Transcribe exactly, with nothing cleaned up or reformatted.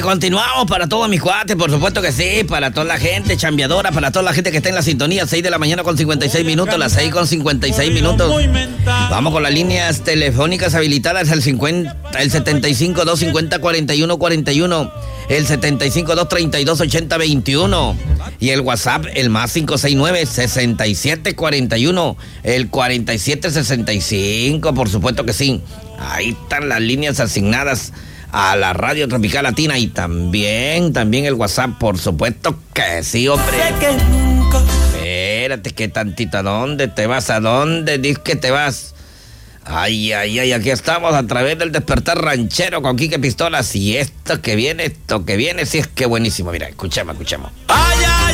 hombre, continuamos para todos mis cuates, por supuesto que sí, para toda la gente chambeadora, para toda la gente que está en la sintonía, seis de la mañana con cincuenta y seis minutos, las seis con cincuenta y seis minutos. Vamos con las líneas telefónicas habilitadas, el cincuenta, el setenta y cinco, dos cincuenta, cuarenta y uno cuarenta y uno, el setenta y cinco, dos treinta y dos, ochenta veintiuno, y el WhatsApp, el más cinco seis nueve, sesenta y siete cuarenta y uno, el cuarenta y siete sesenta y cinco, por supuesto que sí. Ahí están las líneas asignadas a la Radio Tropical Latina y también, también el WhatsApp, por supuesto que sí, hombre. Espérate, que tantito, ¿a dónde te vas? ¿A dónde dices que te vas? Ay, ay, ay, aquí estamos a través del Despertar Ranchero con Quique Pistolas y esto que viene, esto que viene, sí es que buenísimo. Mira, escuchemos, escuchemos. ¡Ay, ay!